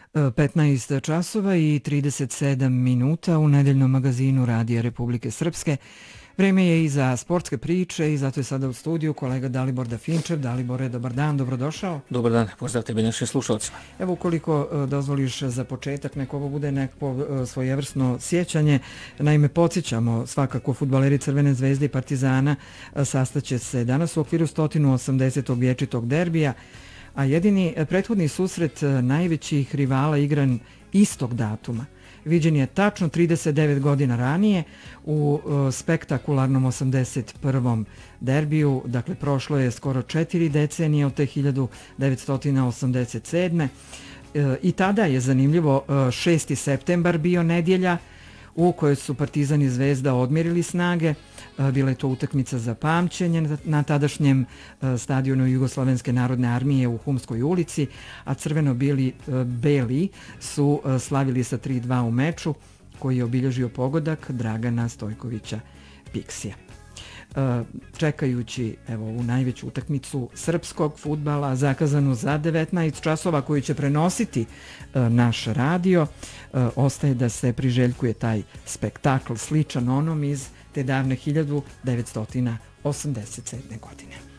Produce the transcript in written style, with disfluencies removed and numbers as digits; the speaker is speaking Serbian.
15 časova i 37 minuta u nedeljnom magazinu Radija Republike Srpske. Vreme je i za sportske priče i zato je sada u studiju kolega Dalibor Dafinčev. Dalibore, dobar dan, dobrodošao. Dobar dan, pozdrav tebi našim slušalcima. Evo, ukoliko dozvoliš za početak, neko ovo bude neko svojevrsno sjećanje. Naime, podsjećamo svakako fudbaleri Crvene zvezde i Partizana sastaće se danas u okviru 180. vječitog derbija, a jedini prethodni susret najvećih rivala igran istog datuma viđen je tačno 39 godina ranije u spektakularnom 81. derbiju. Dakle, prošlo je skoro 4 decenije od te 1987. I tada je zanimljivo 6. septembar bio nedjelja u kojoj su Partizan i Zvezda odmjerili snage. Bila je to utakmica za pamćenje na tadašnjem stadionu Jugoslovenske narodne armije u Humskoj ulici, a crveno-beli su slavili sa 3-2 u meču koji je obilježio pogodak Dragana Stojkovića Piksija. Čekajući ovu najveću utakmicu srpskog fudbala zakazanu za 19 časova koju će prenositi naš radio, ostaje da se priželjkuje taj spektakl sličan onom iz te davne 1987. godine.